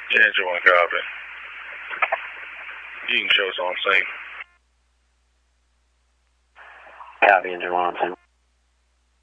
Engine 1 copy. You can show us on scene. Copy, Engine 1 on scene.